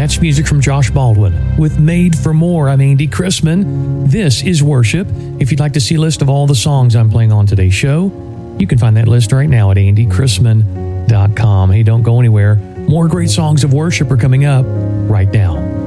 That's music from Josh Baldwin. With Made for More, I'm Andy Chrisman. This is Worship. If you'd like to see a list of all the songs I'm playing on today's show, you can find that list right now at andychrisman.com. Hey, don't go anywhere. More great songs of worship are coming up right now.